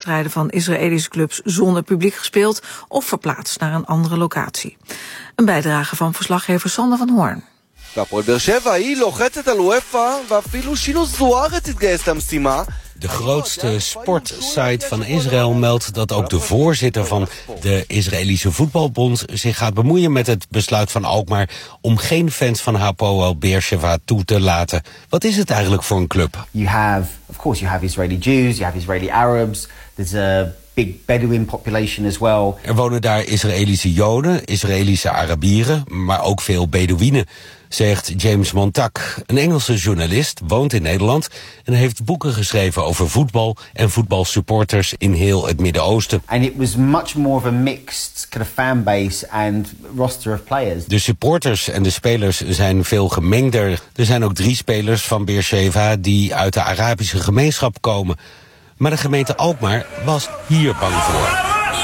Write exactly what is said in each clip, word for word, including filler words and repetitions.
wedstrijden van Israëlische clubs zonder publiek gespeeld of verplaatst naar een andere locatie. Een bijdrage van verslaggever Sander van Hoorn. והפועל באר שבע היא לוחצת על וופא ואפילו שינו זוארץ התגייס למשימה. De grootste sportsite van Israël meldt dat ook de voorzitter van de Israëlische voetbalbond zich gaat bemoeien met het besluit van Alkmaar om geen fans van Hapoel Be'er Sheva toe te laten. Wat is het eigenlijk voor een club? You have, of course, you have Israeli Jews, you have Israeli Arabs. There's a big Bedouin population as well. Er wonen daar Israëlische Joden, Israëlische Arabieren, maar ook veel Bedouinen, zegt James Montak. Een Engelse journalist, woont in Nederland en heeft boeken geschreven over voetbal en voetbalsupporters in heel het Midden-Oosten. And it was much more of a mixed kind of fanbase and roster of players. De supporters en de spelers zijn veel gemengder. Er zijn ook drie spelers van Be'er Sheva die uit de Arabische gemeenschap komen. Maar de gemeente Alkmaar was hier bang voor.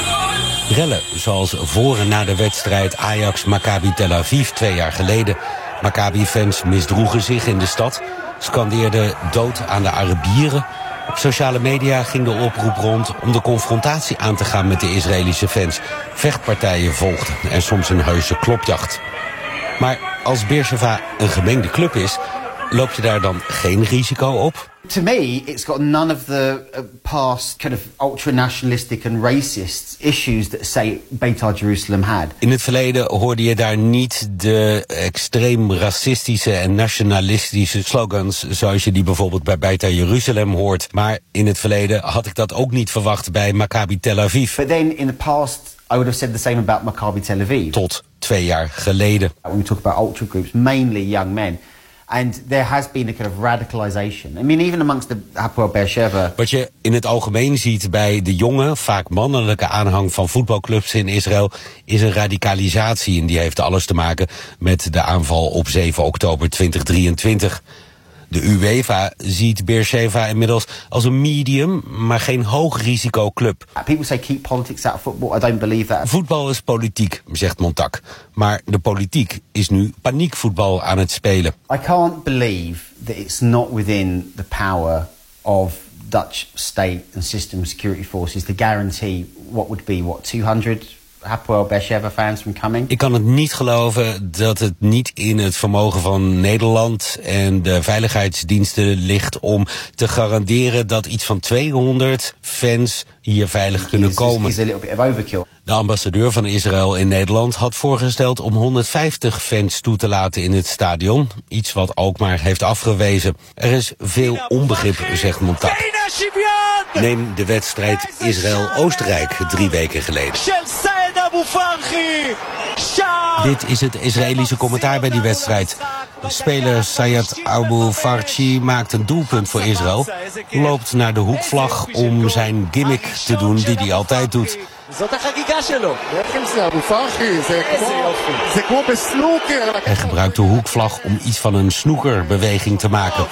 Rellen, zoals voor en na de wedstrijd Ajax-Maccabi Tel Aviv twee jaar geleden. Maccabi-fans misdroegen zich in de stad, scandeerden dood aan de Arabieren. Op sociale media ging de oproep rond om de confrontatie aan te gaan met de Israëlische fans. Vechtpartijen volgden en soms een heuse klopjacht. Maar als Be'er Sheva een gemengde club is, loop je daar dan geen risico op? To me, it's got none of the uh, past kind of ultra-nationalistic and racist issues that, say, Beitar Jerusalem had. In het verleden hoorde je daar niet de extreem racistische en nationalistische slogans zoals je die bijvoorbeeld bij Beitar Jerusalem hoort. Maar in het verleden had ik dat ook niet verwacht bij Maccabi Tel Aviv. But then in the past, I would have said the same about Maccabi Tel Aviv. Tot twee jaar geleden. When we talk about ultra groups, mainly young men. And there has been a kind of radicalization. I mean, even amongst the Hapoel Be'er Sheva. Wat je in het algemeen ziet bij de jonge, vaak mannelijke aanhang van voetbalclubs in Israël is een radicalisatie. En die heeft alles te maken met de aanval op zeven oktober tweeduizend drieëntwintig. De UEFA ziet Be'er Sheva inmiddels als een medium, maar geen hoogrisicoclub. People say keep politics out of football. I don't believe that. Voetbal is politiek, zegt Montak. Maar de politiek is nu paniekvoetbal aan het spelen. I can't believe that it's not within the power of Dutch state and system security forces to guarantee what would be, what, two hundred Hapoel Be'er Sheva fans from coming. Ik kan het niet geloven dat het niet in het vermogen van Nederland en de veiligheidsdiensten ligt om te garanderen dat iets van tweehonderd fans hier veilig kunnen komen. Is a little bit of overkill. De ambassadeur van Israël in Nederland had voorgesteld om honderdvijftig fans toe te laten in het stadion. Iets wat Alkmaar heeft afgewezen. Er is veel onbegrip, zegt Montak. Neem de wedstrijd Israël-Oostenrijk drie weken geleden. Dit is het Israëlische commentaar bij die wedstrijd. Speler Sayed Abu Farchi maakt een doelpunt voor Israël. Loopt naar de hoekvlag om zijn gimmick te doen die hij altijd doet. Hij gebruikt de hoekvlag om iets van een snoekerbeweging te maken.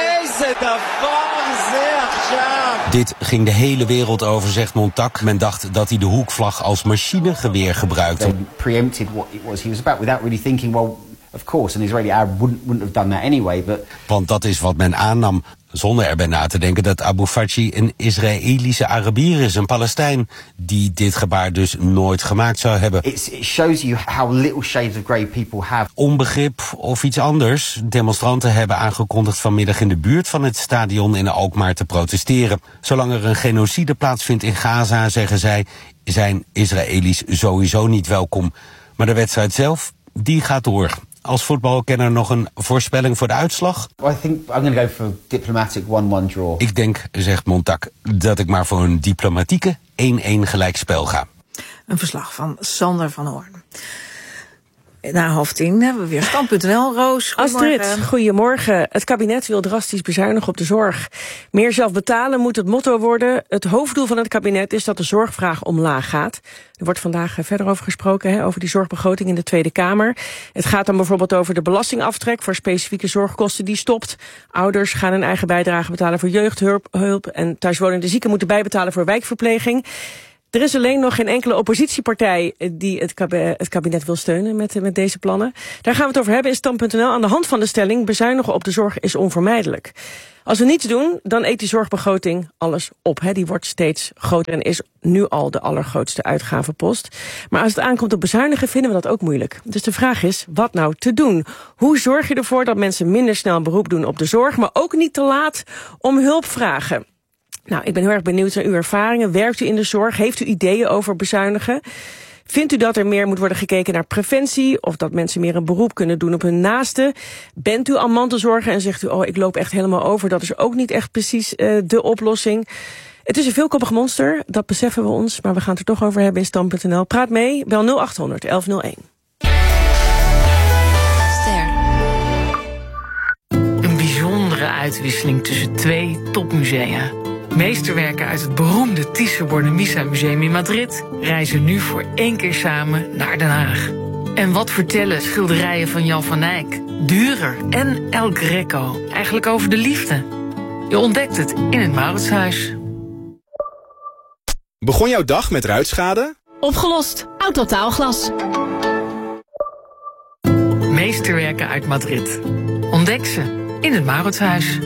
Dit ging de hele wereld over, zegt Montak. Men dacht dat hij de hoekvlag als machinegeweer gebruikte. They preempted what it was he was about without really thinking, well, of course, an Israeli Arab wouldn't, wouldn't have done that anyway. But Want dat is wat men aannam, zonder erbij na te denken dat Abu Farchi een Israëlische Arabier is, een Palestijn, die dit gebaar dus nooit gemaakt zou hebben. It's, it shows you how little shades of grey people have. Onbegrip of iets anders. Demonstranten hebben aangekondigd vanmiddag in de buurt van het stadion in Alkmaar te protesteren. Zolang er een genocide plaatsvindt in Gaza, zeggen zij, zijn Israëli's sowieso niet welkom. Maar de wedstrijd zelf, die gaat door. Als voetbalkenner nog een voorspelling voor de uitslag? I think I'm going to go for diplomatic one one draw. Ik denk, zegt Montak, dat ik maar voor een diplomatieke één-één gelijkspel ga. Een verslag van Sander van Hoorn. Na half tien hebben we weer stand punt n l. Roos, goedemorgen. Astrid, goedemorgen. Het kabinet wil drastisch bezuinigen op de zorg. Meer zelf betalen moet het motto worden. Het hoofddoel van het kabinet is dat de zorgvraag omlaag gaat. Er wordt vandaag verder over gesproken, hè, over die zorgbegroting in de Tweede Kamer. Het gaat dan bijvoorbeeld over de belastingaftrek voor specifieke zorgkosten die stopt. Ouders gaan een eigen bijdrage betalen voor jeugdhulp hulp, en thuiswonende zieken moeten bijbetalen voor wijkverpleging. Er is alleen nog geen enkele oppositiepartij die het kabinet, het kabinet wil steunen met, met deze plannen. Daar gaan we het over hebben in stand punt n l aan de hand van de stelling: bezuinigen op de zorg is onvermijdelijk. Als we niets doen, dan eet die zorgbegroting alles op. Hè. Die wordt steeds groter en is nu al de allergrootste uitgavenpost. Maar als het aankomt op bezuinigen, vinden we dat ook moeilijk. Dus de vraag is, wat nou te doen? Hoe zorg je ervoor dat mensen minder snel een beroep doen op de zorg, maar ook niet te laat om hulp vragen? Nou, ik ben heel erg benieuwd naar uw ervaringen. Werkt u in de zorg? Heeft u ideeën over bezuinigen? Vindt u dat er meer moet worden gekeken naar preventie? Of dat mensen meer een beroep kunnen doen op hun naasten? Bent u al mantelzorger en zegt u, oh, ik loop echt helemaal over. Dat is ook niet echt precies uh, de oplossing. Het is een veelkoppig monster, dat beseffen we ons. Maar we gaan het er toch over hebben in stand punt n l. Praat mee, bel nul acht honderd elf nul één. Ster. Een bijzondere uitwisseling tussen twee topmusea. Meesterwerken uit het beroemde Thyssen-Bornemisza Museum in Madrid reizen nu voor één keer samen naar Den Haag. En wat vertellen schilderijen van Jan van Eyck, Dürer en El Greco eigenlijk over de liefde? Je ontdekt het in het Mauritshuis. Begon jouw dag met ruitschade? Opgelost. Autotaalglas. Meesterwerken uit Madrid. Ontdek ze in het Mauritshuis.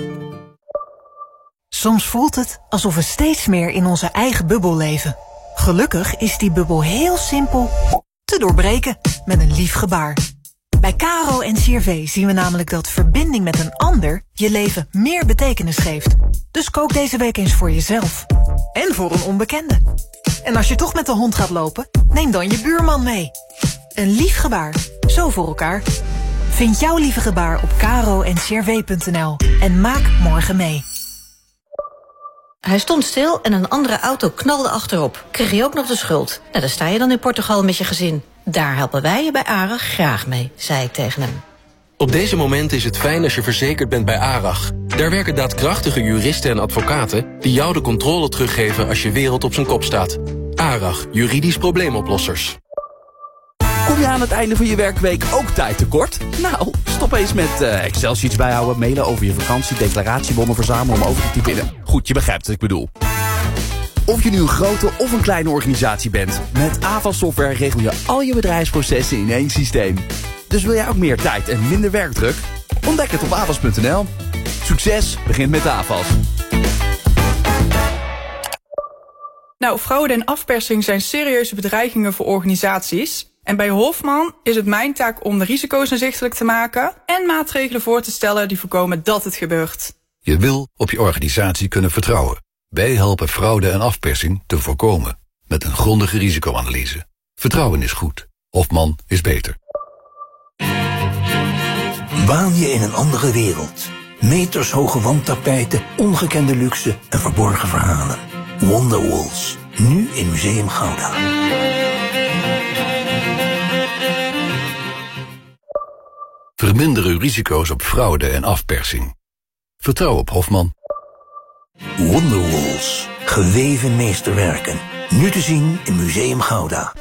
Soms voelt het alsof we steeds meer in onze eigen bubbel leven. Gelukkig is die bubbel heel simpel te doorbreken met een lief gebaar. Bij Caro en C R V zien we namelijk dat verbinding met een ander je leven meer betekenis geeft. Dus kook deze week eens voor jezelf. En voor een onbekende. En als je toch met de hond gaat lopen, neem dan je buurman mee. Een lief gebaar, zo voor elkaar. Vind jouw lieve gebaar op caro en c r v punt n l en maak morgen mee. Hij stond stil en een andere auto knalde achterop. Kreeg je ook nog de schuld? Nou, daar sta je dan in Portugal met je gezin. Daar helpen wij je bij ARAG graag mee, zei ik tegen hem. Op deze moment is het fijn als je verzekerd bent bij ARAG. Daar werken daadkrachtige juristen en advocaten die jou de controle teruggeven als je wereld op zijn kop staat. ARAG, juridisch probleemoplossers. Kom je aan het einde van je werkweek ook tijd tekort? Nou, stop eens met uh, Excel-sheets bijhouden, mailen over je vakantie, declaratiebonnen verzamelen om over te typen. Goed, je begrijpt wat ik bedoel. Of je nu een grote of een kleine organisatie bent, met Avas Software regel je al je bedrijfsprocessen in één systeem. Dus wil jij ook meer tijd en minder werkdruk? Ontdek het op avas punt n l. Succes begint met Avas. Nou, fraude en afpersing zijn serieuze bedreigingen voor organisaties. En bij Hofman is het mijn taak om de risico's inzichtelijk te maken en maatregelen voor te stellen die voorkomen dat het gebeurt. Je wil op je organisatie kunnen vertrouwen. Wij helpen fraude en afpersing te voorkomen met een grondige risicoanalyse. Vertrouwen is goed. Hofman is beter. Waan je in een andere wereld. Metershoge wandtapijten, ongekende luxe en verborgen verhalen. Wonderwalls, nu in Museum Gouda. Verminder uw risico's op fraude en afpersing. Vertrouw op Hofman. Wonderwalls, geweven meesterwerken. Nu te zien in Museum Gouda.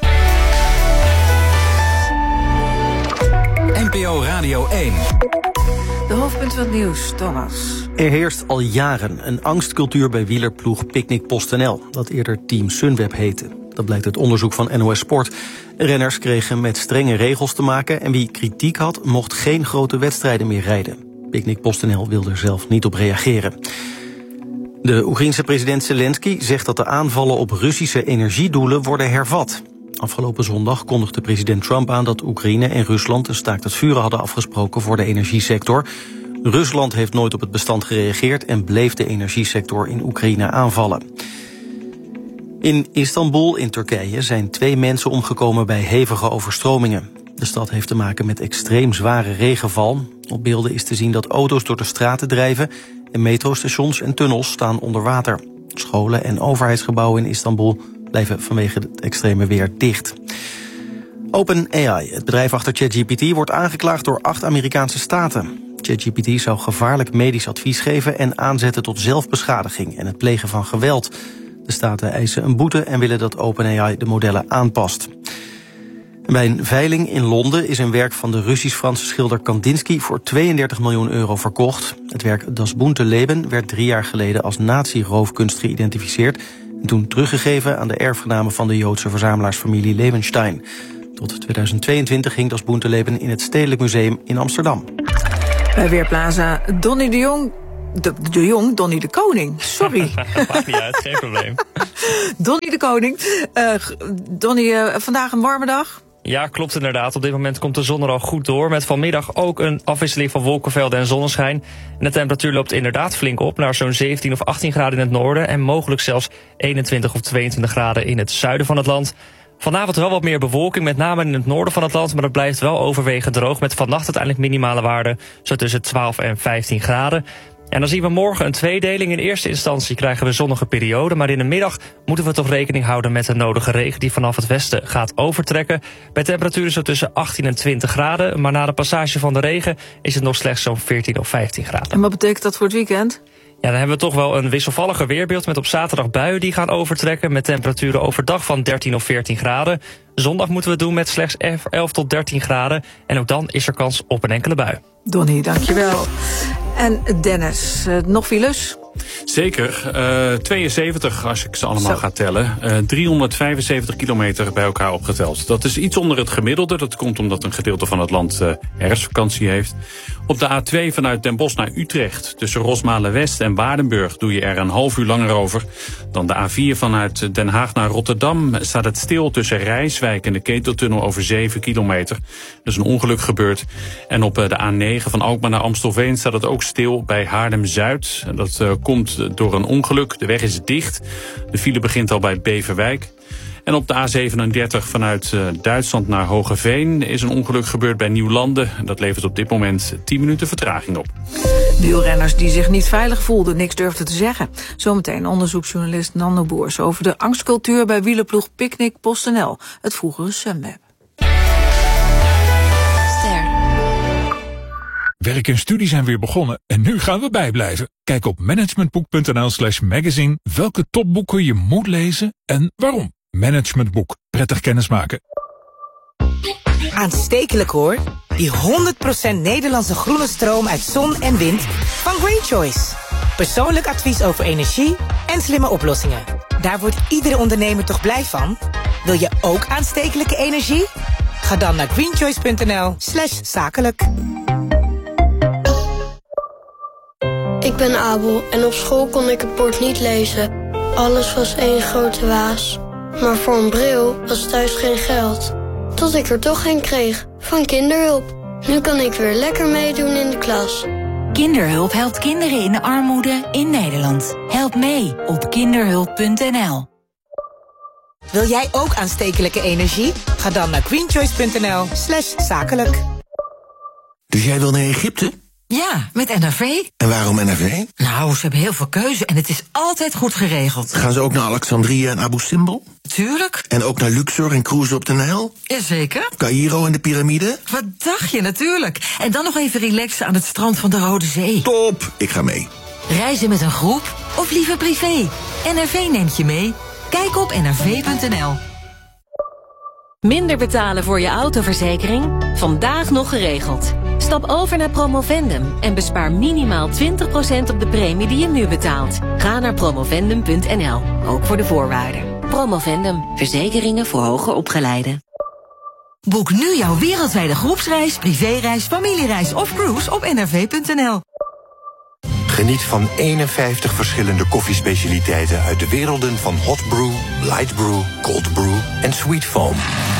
N P O Radio één. De hoofdpunten van het nieuws, Thomas. Er heerst al jaren een angstcultuur bij wielerploeg Picnic PostNL, dat eerder Team Sunweb heette. Dat blijkt uit onderzoek van N O S Sport. Renners kregen met strenge regels te maken en wie kritiek had, mocht geen grote wedstrijden meer rijden. Picnic PostNL wilde er zelf niet op reageren. De Oekraïense president Zelensky zegt dat de aanvallen op Russische energiedoelen worden hervat. Afgelopen zondag kondigde president Trump aan dat Oekraïne en Rusland een staakt het vuren hadden afgesproken voor de energiesector. Rusland heeft nooit op het bestand gereageerd en bleef de energiesector in Oekraïne aanvallen. In Istanbul in Turkije zijn twee mensen omgekomen bij hevige overstromingen. De stad heeft te maken met extreem zware regenval. Op beelden is te zien dat auto's door de straten drijven en metrostations en tunnels staan onder water. Scholen en overheidsgebouwen in Istanbul blijven vanwege het extreme weer dicht. OpenAI, het bedrijf achter ChatGPT, wordt aangeklaagd door acht Amerikaanse staten. ChatGPT zou gevaarlijk medisch advies geven en aanzetten tot zelfbeschadiging en het plegen van geweld. De staten eisen een boete en willen dat OpenAI de modellen aanpast. Bij een veiling in Londen is een werk van de Russisch-Franse schilder Kandinsky voor tweeëndertig miljoen euro verkocht. Het werk Das bunte Leben werd drie jaar geleden als nazi-roofkunst geïdentificeerd En toen teruggegeven aan de erfgenamen van de Joodse verzamelaarsfamilie Levenstein. Tot tweeduizend tweeëntwintig hing Das bunte Leben in het Stedelijk Museum in Amsterdam. Bij Weerplaza Donny de Jong... De, de Jong, Donny de Koning, sorry. Maakt niet uit, geen probleem. Donny de Koning. Uh, Donny, uh, vandaag een warme dag? Ja, klopt inderdaad. Op dit moment komt de zon er al goed door. Met vanmiddag ook een afwisseling van wolkenvelden en zonneschijn. En de temperatuur loopt inderdaad flink op naar zo'n zeventien of achttien graden in het noorden. En mogelijk zelfs eenentwintig of tweeëntwintig graden in het zuiden van het land. Vanavond wel wat meer bewolking, met name in het noorden van het land. Maar het blijft wel overwegend droog. Met vannacht uiteindelijk minimale waarden zo tussen twaalf en vijftien graden. En dan zien we morgen een tweedeling. In eerste instantie krijgen we zonnige periode, maar in de middag moeten we toch rekening houden met de nodige regen die vanaf het westen gaat overtrekken. Bij temperaturen zo tussen achttien en twintig graden, maar na de passage van de regen is het nog slechts zo'n veertien of vijftien graden. En wat betekent dat voor het weekend? Ja, dan hebben we toch wel een wisselvalliger weerbeeld met op zaterdag buien die gaan overtrekken met temperaturen overdag van dertien of veertien graden. Zondag moeten we het doen met slechts elf tot dertien graden en ook dan is er kans op een enkele bui. Donnie, dankjewel. En Dennis, uh, nog files? Zeker, uh, tweeënzeventig als ik ze allemaal Zo. ga tellen. Uh, driehonderdvijfenzeventig kilometer bij elkaar opgeteld. Dat is iets onder het gemiddelde. Dat komt omdat een gedeelte van het land uh, herfstvakantie heeft. Op de A twee vanuit Den Bosch naar Utrecht. Tussen Rosmalen-West en Waardenburg doe je er een half uur langer over. Dan de A vier vanuit Den Haag naar Rotterdam staat het stil tussen Rijswijk en de Keteltunnel over zeven kilometer. Dus een ongeluk gebeurd. En op de A negen van Alkmaar naar Amstelveen staat het ook stil bij Haarlem-Zuid. Dat uh, komt door een ongeluk. De weg is dicht. De file begint al bij Beverwijk. En op de A zevenendertig vanuit uh, Duitsland naar Hogeveen is een ongeluk gebeurd bij Nieuwlanden. Dat levert op dit moment tien minuten vertraging op. Wielrenners die zich niet veilig voelden, niks durfden te zeggen. Zometeen onderzoeksjournalist Nando Boers over de angstcultuur bij wielerploeg Picnic PostNL, het vroegere Sunweb. Werk en studie zijn weer begonnen en nu gaan we bijblijven. Kijk op managementboek.nl slash magazine welke topboeken je moet lezen en waarom. Managementboek. Prettig kennismaken. Aanstekelijk hoor. Die honderd procent Nederlandse groene stroom uit zon en wind van Green Choice. Persoonlijk advies over energie en slimme oplossingen. Daar wordt iedere ondernemer toch blij van? Wil je ook aanstekelijke energie? Ga dan naar greenchoice.nl slash zakelijk. Ik ben Abel en op school kon ik het bord niet lezen. Alles was één grote waas. Maar voor een bril was thuis geen geld. Tot ik er toch een kreeg, van Kinderhulp. Nu kan ik weer lekker meedoen in de klas. Kinderhulp helpt kinderen in de armoede in Nederland. Help mee op kinderhulp punt n l. Wil jij ook aanstekelijke energie? Ga dan naar greenchoice.nl slash zakelijk. Dus jij wil naar Egypte? Ja, met N R V. En waarom N R V? Nou, ze hebben heel veel keuze en het is altijd goed geregeld. Gaan ze ook naar Alexandrië en Abu Simbel? Tuurlijk. En ook naar Luxor en cruisen op de Nijl? Jazeker. Caïro en de piramide? Wat dacht je, natuurlijk. En dan nog even relaxen aan het strand van de Rode Zee. Top, ik ga mee. Reizen met een groep of liever privé? N R V neemt je mee. Kijk op n r v punt n l. Minder betalen voor je autoverzekering? Vandaag nog geregeld. Stap over naar Promovendum en bespaar minimaal twintig procent op de premie die je nu betaalt. Ga naar promovendum punt n l, ook voor de voorwaarden. Promovendum, verzekeringen voor hoger opgeleiden. Boek nu jouw wereldwijde groepsreis, privéreis, familiereis of cruise op n r v punt n l. Geniet van eenenvijftig verschillende koffiespecialiteiten uit de werelden van hot brew, light brew, cold brew en sweet foam.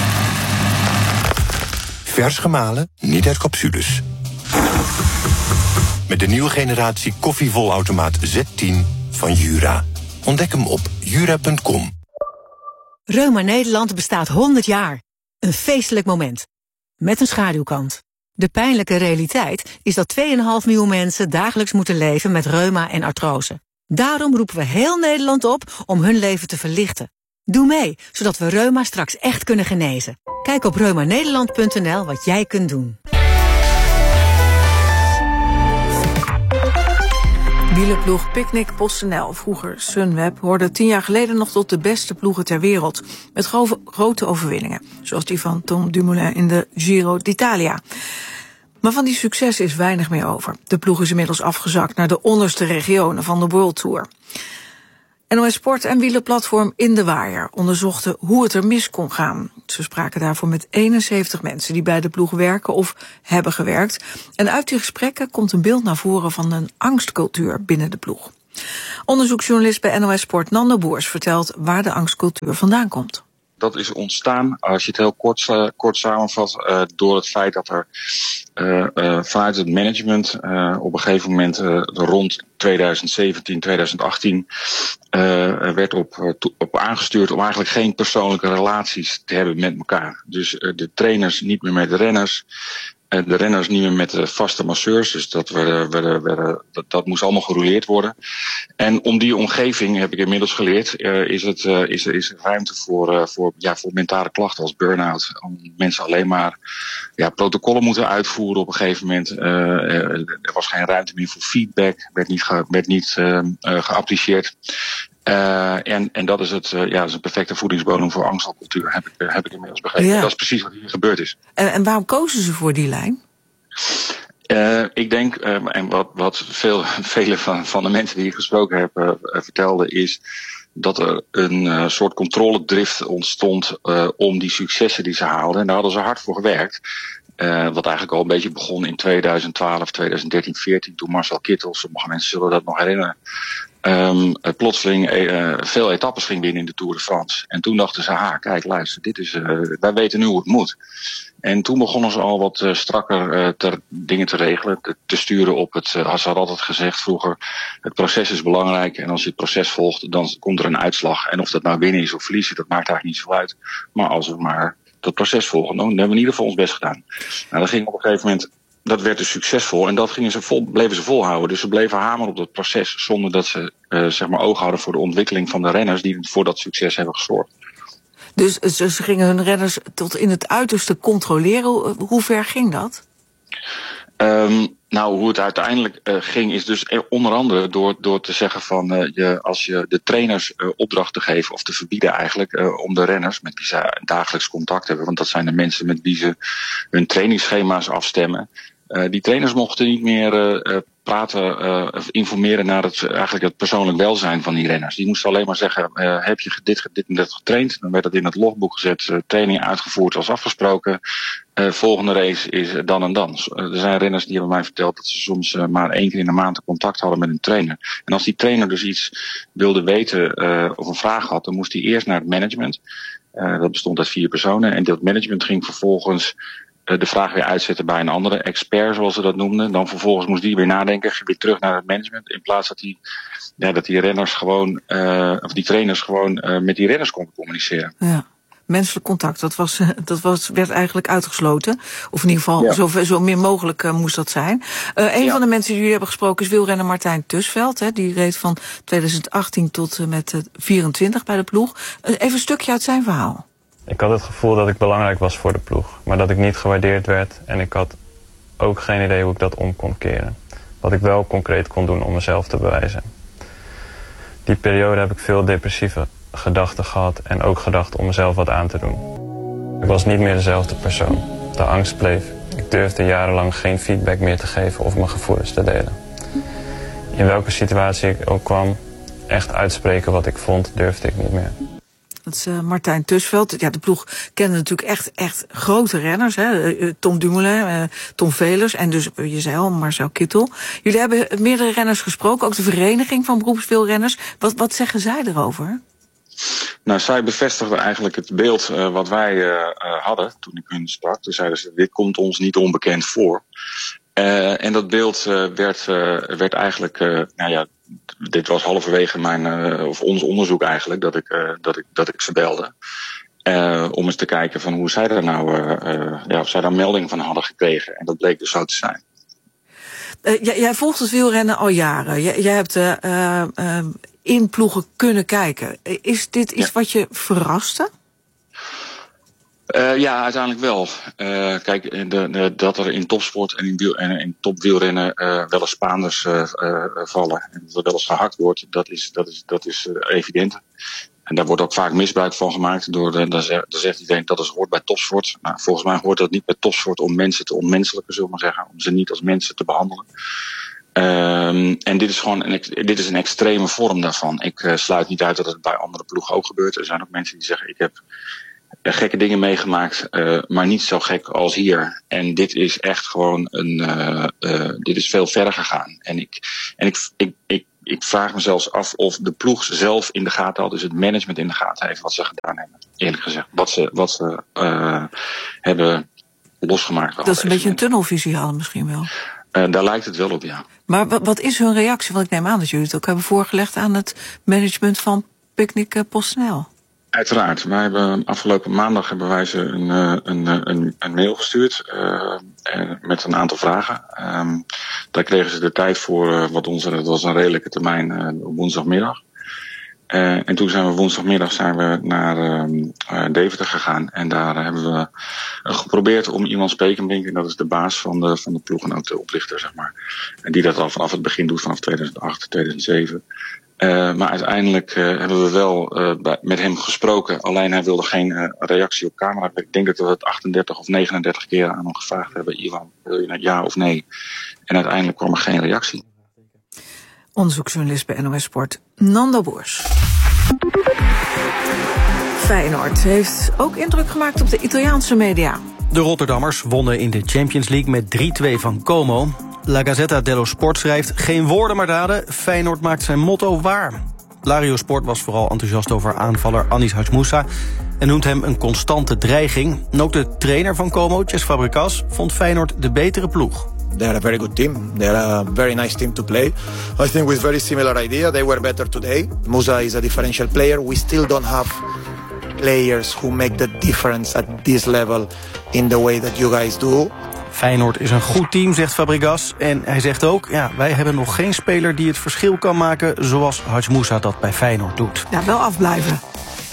Vers gemalen, niet uit capsules. Met de nieuwe generatie koffievolautomaat Z tien van Jura. Ontdek hem op jura punt com. Reuma Nederland bestaat honderd jaar. Een feestelijk moment. Met een schaduwkant. De pijnlijke realiteit is dat twee komma vijf miljoen mensen dagelijks moeten leven met reuma en artrose. Daarom roepen we heel Nederland op om hun leven te verlichten. Doe mee, zodat we reuma straks echt kunnen genezen. Kijk op reuma nederland punt n l wat jij kunt doen. Wielerploeg Picnic PostNL, vroeger Sunweb, hoorde tien jaar geleden nog tot de beste ploegen ter wereld. Met grove, grote overwinningen, zoals die van Tom Dumoulin in de Giro d'Italia. Maar van die succes is weinig meer over. De ploeg is inmiddels afgezakt naar de onderste regionen van de World Tour. N O S Sport en wielerplatform In de Waaier onderzochten hoe het er mis kon gaan. Ze spraken daarvoor met eenenzeventig mensen die bij de ploeg werken of hebben gewerkt. En uit die gesprekken komt een beeld naar voren van een angstcultuur binnen de ploeg. Onderzoeksjournalist bij N O S Sport Nando Boers vertelt waar de angstcultuur vandaan komt. Dat is ontstaan, als je het heel kort, uh, kort samenvat, uh, door het feit dat er uh, uh, vanuit het management uh, op een gegeven moment uh, rond twintig zeventien, twintig achttien uh, werd op, uh, to- op aangestuurd om eigenlijk geen persoonlijke relaties te hebben met elkaar. Dus uh, de trainers niet meer met de renners. En de renners niet meer met de vaste masseurs, dus dat, werden, werden, werden, dat, dat moest allemaal gerouleerd worden. En om die omgeving, heb ik inmiddels geleerd, uh, is, het, uh, is, is er ruimte voor, uh, voor, ja, voor mentale klachten als burn-out. Om mensen alleen maar ja, protocollen moeten uitvoeren op een gegeven moment. Uh, uh, er was geen ruimte meer voor feedback, werd niet, ge, werd niet uh, uh, geapprecieerd. Uh, en, en dat is het, uh, ja, dat is een perfecte voedingsbodem voor angstcultuur, heb ik, uh, heb ik inmiddels begrepen. Ja. Dat is precies wat hier gebeurd is. En, en waarom kozen ze voor die lijn? Uh, ik denk, uh, en wat, wat veel, vele van, van de mensen die ik gesproken heb uh, vertelden, is dat er een uh, soort controledrift ontstond uh, om die successen die ze haalden. En daar hadden ze hard voor gewerkt. Uh, wat eigenlijk al een beetje begon in twintig twaalf, twintig dertien, veertien, toen Marcel Kittel, sommige mensen zullen dat nog herinneren, Um, plotseling uh, veel etappes ging winnen in de Tour de France. En toen dachten ze, ha, kijk, luister, dit is, uh, wij weten nu hoe het moet. En toen begonnen ze al wat uh, strakker uh, ter, dingen te regelen, te, te sturen op het, uh, ze hadden altijd gezegd vroeger, het proces is belangrijk en als je het proces volgt, dan komt er een uitslag. En of dat nou winnen is of verliezen, dat maakt eigenlijk niet zo uit. Maar als we maar dat proces volgen, dan hebben we in ieder geval ons best gedaan. Nou, dat ging op een gegeven moment, dat werd dus succesvol en dat gingen ze vol, bleven ze volhouden. Dus ze bleven hameren op dat proces zonder dat ze uh, zeg maar oog hadden voor de ontwikkeling van de renners die voor dat succes hebben gezorgd. Dus ze gingen hun renners tot in het uiterste controleren. Hoe ver ging dat? Um, nou, hoe het uiteindelijk uh, ging is dus onder andere door, door te zeggen van uh, je, als je de trainers uh, opdrachten geeft of te verbieden eigenlijk uh, om de renners met wie ze dagelijks contact hebben, want dat zijn de mensen met wie ze hun trainingsschema's afstemmen. Uh, die trainers mochten niet meer uh, praten uh, of informeren naar het, eigenlijk het persoonlijk welzijn van die renners. Die moesten alleen maar zeggen, uh, heb je dit, dit en dit getraind? Dan werd dat in het logboek gezet, uh, training uitgevoerd als afgesproken. Uh, volgende race is dan en dan. Uh, er zijn renners die hebben mij verteld dat ze soms uh, maar één keer in de maand contact hadden met een trainer. En als die trainer dus iets wilde weten uh, of een vraag had, dan moest hij eerst naar het management. Uh, dat bestond uit vier personen. En dat management ging vervolgens de vraag weer uitzetten bij een andere expert, zoals ze dat noemden. Dan vervolgens moest die weer nadenken, weer terug naar het management. In plaats dat die, ja, dat die renners gewoon, uh, of die trainers gewoon uh, met die renners konden communiceren. Ja. Menselijk contact, dat, was, dat was, werd eigenlijk uitgesloten. Of in ieder geval ja. zo, zo meer mogelijk uh, moest dat zijn. Uh, een ja. van de mensen die jullie hebben gesproken is wielrenner Martijn Tusveld. Hè, die reed van twintig achttien tot uh, met uh, vierentwintig bij de ploeg. Uh, even een stukje uit zijn verhaal. Ik had het gevoel dat ik belangrijk was voor de ploeg, maar dat ik niet gewaardeerd werd en ik had ook geen idee hoe ik dat om kon keren. Wat ik wel concreet kon doen om mezelf te bewijzen. Die periode heb ik veel depressieve gedachten gehad en ook gedacht om mezelf wat aan te doen. Ik was niet meer dezelfde persoon. De angst bleef. Ik durfde jarenlang geen feedback meer te geven of mijn gevoelens te delen. In welke situatie ik ook kwam, echt uitspreken wat ik vond, durfde ik niet meer. Dat is uh, Martijn Tusveld. Ja, de ploeg kende natuurlijk echt, echt grote renners. Hè? Uh, Tom Dumoulin, uh, Tom Velers en dus, uh, je zei al, Marcel Kittel. Jullie hebben meerdere renners gesproken, ook de vereniging van beroepswielrenners. Wat, wat zeggen zij erover? Nou, zij bevestigden eigenlijk het beeld uh, wat wij uh, uh, hadden toen ik hun sprak. Toen zeiden ze, dit komt ons niet onbekend voor. Uh, en dat beeld uh, werd, uh, werd eigenlijk, uh, nou ja, dit was halverwege mijn, uh, of ons onderzoek eigenlijk, dat ik, uh, dat ik, dat ik ze belde. Uh, om eens te kijken van hoe zij daar nou, uh, uh, ja, of zij daar melding van hadden gekregen. En dat bleek dus zo te zijn. Uh, jij, jij volgt het wielrennen al jaren. Jij, jij hebt uh, uh, in ploegen kunnen kijken. Is dit iets ja. wat je verraste? Uh, ja, uiteindelijk wel. Uh, kijk, de, de, dat er in topsport en in, wiel, en in topwielrennen uh, wel eens Spaanders uh, uh, vallen en dat er wel eens gehakt wordt, dat is, dat is, dat is uh, evident. En daar wordt ook vaak misbruik van gemaakt. Door de, dan zegt, dan zegt iedereen dat het hoort bij topsport. Nou, volgens mij hoort dat niet bij topsport om mensen te ontmenselijken, zullen we maar zeggen. Om ze niet als mensen te behandelen. Um, en dit is gewoon een, dit is een extreme vorm daarvan. Ik uh, sluit niet uit dat het bij andere ploegen ook gebeurt. Er zijn ook mensen die zeggen, ik heb uh, gekke dingen meegemaakt, uh, maar niet zo gek als hier. En dit is echt gewoon een, uh, uh, dit is veel verder gegaan. En ik, en ik, ik, ik, ik vraag me zelfs af of de ploeg zelf in de gaten had, dus het management in de gaten heeft wat ze gedaan hebben. Eerlijk gezegd, wat ze, wat ze uh, hebben losgemaakt. Dat is een beetje een tunnelvisie hadden misschien wel. Uh, daar lijkt het wel op, ja. Maar wat, wat is hun reactie? Want ik neem aan dat jullie het ook hebben voorgelegd aan het management van Picnic PostNL. Uiteraard. Wij hebben afgelopen maandag hebben wij ze een, een, een, een mail gestuurd uh, met een aantal vragen. Um, daar kregen ze de tijd voor, uh, wat onze, dat was een redelijke termijn, uh, woensdagmiddag. Uh, en toen zijn we woensdagmiddag zijn we naar uh, uh, Deventer gegaan. En daar hebben we uh, geprobeerd om Iwan Spekenbrink, en dat is de baas van de, van de ploeg en ook de oplichter, zeg maar. En die dat al vanaf het begin doet, vanaf tweeduizend acht, tweeduizend zeven. Uh, maar uiteindelijk uh, hebben we wel uh, bij, met hem gesproken. Alleen hij wilde geen uh, reactie op camera. Ik denk dat we het achtendertig of negenendertig keer aan hem gevraagd hebben. Iwan, wil je nou ja of nee? En uiteindelijk kwam er geen reactie. Onderzoeksjournalist bij N O S Sport, Nando Boers. Feyenoord heeft ook indruk gemaakt op de Italiaanse media. De Rotterdammers wonnen in de Champions League met drie twee van Como. La Gazzetta dello Sport schrijft, geen woorden maar daden. Feyenoord maakt zijn motto waar. Lario Sport was vooral enthousiast over aanvaller Anis Hadjmoussa en noemt hem een constante dreiging. En ook de trainer van Como, Cesc Fabregas, vond Feyenoord de betere ploeg. They are a very good team. They are a very nice team to play. I think with very similar idea. They were better today. Moussa is a differential player. We still don't have players who make the difference at this level in the way that you guys do. Feyenoord is een goed team, zegt Fabregas. En hij zegt ook, ja, wij hebben nog geen speler die het verschil kan maken zoals Hadjmoussa dat bij Feyenoord doet. Ja, wel afblijven.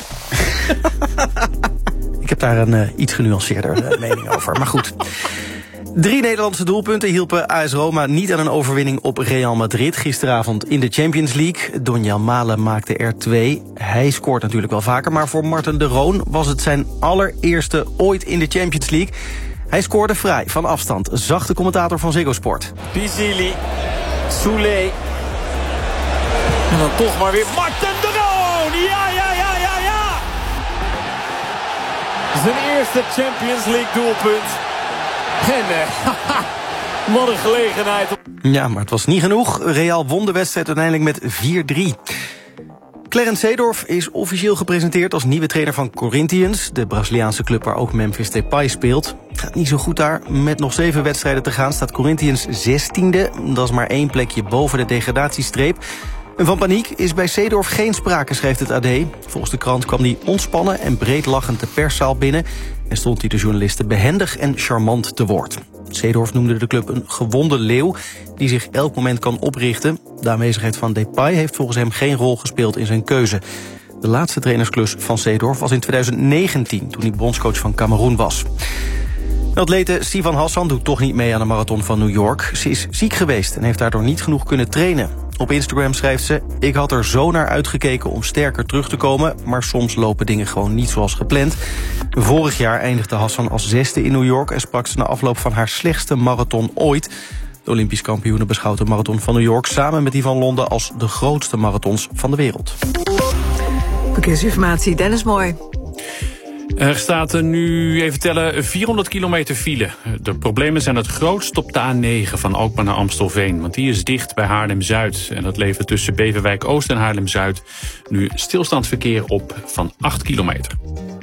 Ik heb daar een uh, iets genuanceerder uh, mening over, maar goed. Drie Nederlandse doelpunten hielpen A S Roma niet aan een overwinning op Real Madrid gisteravond in de Champions League. Donjel Malen maakte er twee. Hij scoort natuurlijk wel vaker, maar voor Marten de Roon was het zijn allereerste ooit in de Champions League. Hij scoorde vrij van afstand, zag de commentator van Ziggo Sport. Pisili, Soulé. En dan toch maar weer Marten de Roon! Ja, ja, ja, ja, ja! Zijn eerste Champions League doelpunt. En uh, wat een gelegenheid. Ja, maar het was niet genoeg. Real won de wedstrijd uiteindelijk met vier drie. Clarence Seedorf is officieel gepresenteerd als nieuwe trainer van Corinthians. De Braziliaanse club waar ook Memphis Depay speelt. Gaat niet zo goed daar. Met nog zeven wedstrijden te gaan staat Corinthians zestiende. Dat is maar één plekje boven de degradatiestreep. En van paniek is bij Seedorf geen sprake, schrijft het A D. Volgens de krant kwam hij ontspannen en breed lachend de perszaal binnen en stond hij de journalisten behendig en charmant te woord. Seedorf noemde de club een gewonde leeuw die zich elk moment kan oprichten. De aanwezigheid van Depay heeft volgens hem geen rol gespeeld in zijn keuze. De laatste trainersklus van Seedorf was in twintig negentien, toen hij bondscoach van Kameroen was. De atlete Sivan Hassan doet toch niet mee aan de marathon van New York. Ze is ziek geweest en heeft daardoor niet genoeg kunnen trainen. Op Instagram schrijft ze, ik had er zo naar uitgekeken om sterker terug te komen, maar soms lopen dingen gewoon niet zoals gepland. Vorig jaar eindigde Hassan als zesde in New York en sprak ze na afloop van haar slechtste marathon ooit. De Olympisch kampioene beschouwt de marathon van New York samen met die van Londen als de grootste marathons van de wereld. Verkeersinformatie, Dennis Mooi. Er staat er nu, even tellen, vierhonderd kilometer file. De problemen zijn het grootst op de A negen van Alkmaar naar Amstelveen. Want die is dicht bij Haarlem-Zuid. En dat levert tussen Beverwijk-Oost en Haarlem-Zuid nu stilstandverkeer op van acht kilometer.